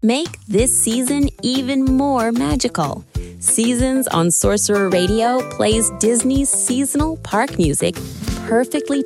Make this season even more magical. Seasons on Sorcerer Radio plays Disney's seasonal park music perfectly